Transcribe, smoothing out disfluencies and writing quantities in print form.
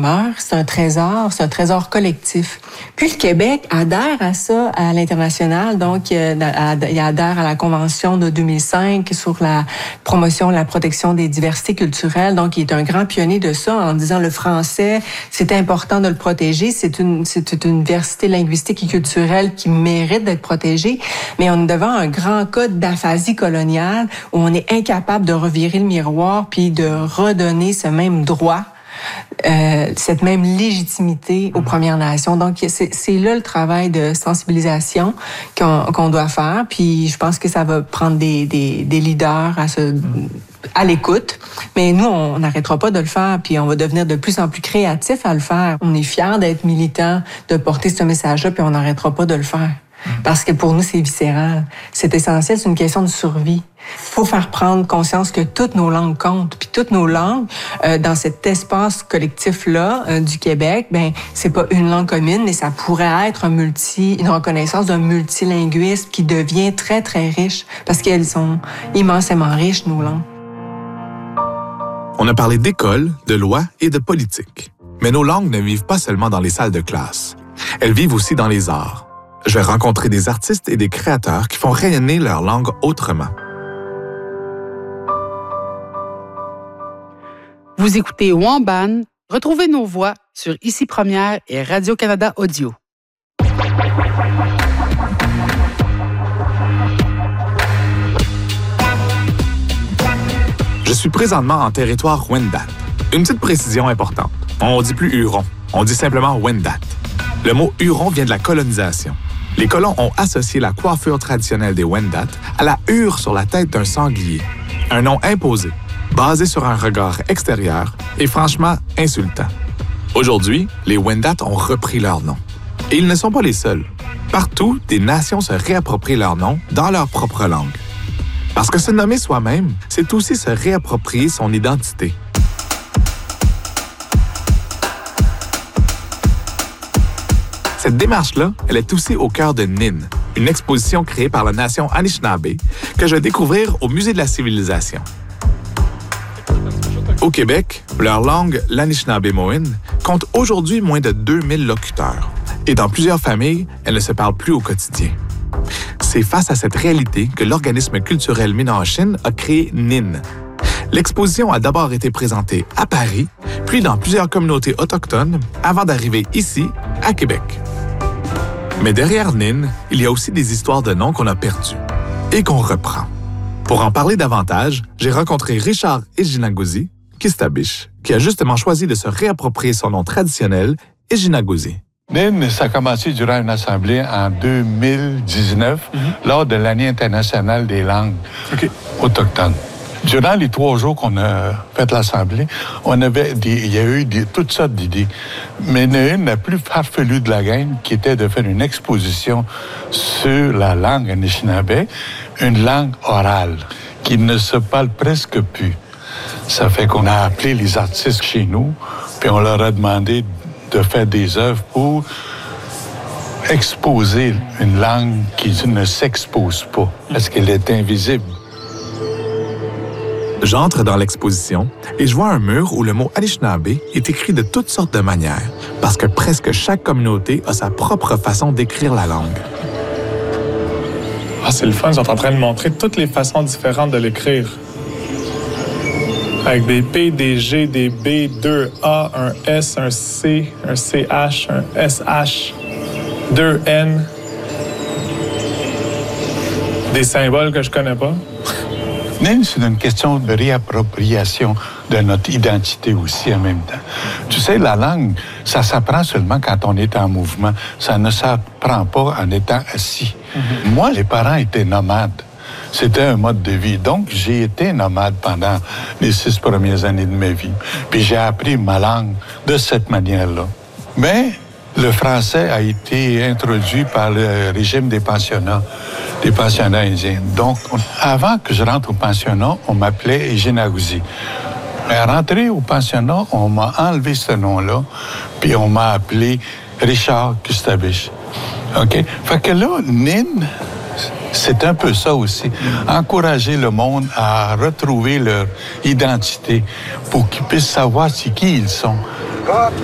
valeur, c'est un trésor collectif. Puis le Québec adhère à ça à l'international, donc il adhère à la Convention de 2005 sur la promotion, la protection des diversités culturelles, donc il est un grand pionnier de ça en disant le français, c'est important de le protéger, c'est une diversité linguistique et culturelle qui mérite d'être protégée, mais on est devant un grand cas d'aphasie coloniale où on est incapable de revirer le miroir puis de redonner ce même droit, cette même légitimité aux Premières Nations. Donc, c'est là le travail de sensibilisation qu'on doit faire. Puis, je pense que ça va prendre des leaders à l'écoute. Mais nous, on n'arrêtera pas de le faire. Puis, on va devenir de plus en plus créatifs à le faire. On est fiers d'être militants, de porter ce message-là, puis on n'arrêtera pas de le faire. Parce que pour nous, c'est viscéral. C'est essentiel, c'est une question de survie. Faut faire prendre conscience que toutes nos langues comptent. Puis toutes nos langues, dans cet espace collectif-là du Québec, ben c'est pas une langue commune, mais ça pourrait être une reconnaissance d'un multilinguisme qui devient très, très riche. Parce qu'elles sont immensément riches, nos langues. On a parlé d'école, de loi et de politique. Mais nos langues ne vivent pas seulement dans les salles de classe. Elles vivent aussi dans les arts. Je vais rencontrer des artistes et des créateurs qui font rayonner leur langue autrement. Vous écoutez Wamban. Retrouvez nos voix sur Ici Première et Radio-Canada Audio. Je suis présentement en territoire Wendat. Une petite précision importante. On ne dit plus Huron, on dit simplement Wendat. Le mot Huron vient de la colonisation. Les colons ont associé la coiffure traditionnelle des Wendat à la hure sur la tête d'un sanglier. Un nom imposé, basé sur un regard extérieur et franchement insultant. Aujourd'hui, les Wendat ont repris leur nom. Et ils ne sont pas les seuls. Partout, des nations se réapproprient leur nom dans leur propre langue. Parce que se nommer soi-même, c'est aussi se réapproprier son identité. Cette démarche-là, elle est aussi au cœur de NIN, une exposition créée par la nation Anishinaabe que je vais découvrir au Musée de la civilisation. Au Québec, leur langue, l'Anishinaabe-Mohin, compte aujourd'hui moins de 2000 locuteurs. Et dans plusieurs familles, elle ne se parle plus au quotidien. C'est face à cette réalité que l'organisme culturel Minahachine a créé NIN. L'exposition a d'abord été présentée à Paris, puis dans plusieurs communautés autochtones, avant d'arriver ici, à Québec. Mais derrière NIN, il y a aussi des histoires de noms qu'on a perdus et qu'on reprend. Pour en parler davantage, j'ai rencontré Richard Ejinagozi, Kistabiche, qui a justement choisi de se réapproprier son nom traditionnel, Ejinagozi. NIN, ça a commencé durant une assemblée en 2019, lors de l'année internationale des langues autochtones. Durant les 3 jours qu'on a fait l'assemblée, il y a eu toutes sortes d'idées. Mais il y en a une, la plus farfelue de la gang, qui était de faire une exposition sur la langue Anishinaabe, une langue orale, qui ne se parle presque plus. Ça fait qu'on a appelé les artistes chez nous, puis on leur a demandé de faire des œuvres pour exposer une langue qui ne s'expose pas, parce qu'elle est invisible. J'entre dans l'exposition et je vois un mur où le mot Anishinaabe est écrit de toutes sortes de manières, parce que presque chaque communauté a sa propre façon d'écrire la langue. Ah, c'est le fun, ils sont en train de montrer toutes les façons différentes de l'écrire. Avec des P, des G, des B, 2 A, un S, un C, un CH, un SH, 2 N. Des symboles que je connais pas. NIN, c'est une question de réappropriation de notre identité aussi en même temps. Tu sais, la langue, ça s'apprend seulement quand on est en mouvement. Ça ne s'apprend pas en étant assis. Moi, les parents étaient nomades. C'était un mode de vie. Donc, j'ai été nomade pendant les 6 premières années de ma vie. Puis j'ai appris ma langue de cette manière-là. Mais le français a été introduit par le régime des pensionnats indiens. Donc, avant que je rentre au pensionnat, on m'appelait Ejinagozi. Mais à rentrer au pensionnat, on m'a enlevé ce nom-là, puis on m'a appelé Richard Kistabiche. OK? Fait que là, NIN, c'est un peu ça aussi. Encourager le monde à retrouver leur identité pour qu'ils puissent savoir qui ils sont.